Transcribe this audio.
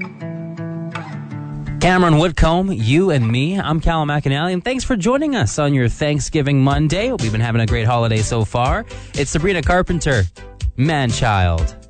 Cameron Whitcomb, you and me. I'm Callum McAnally, and thanks for joining us on your Thanksgiving Monday. We've been having a great holiday so far. It's Sabrina Carpenter, Man-Child.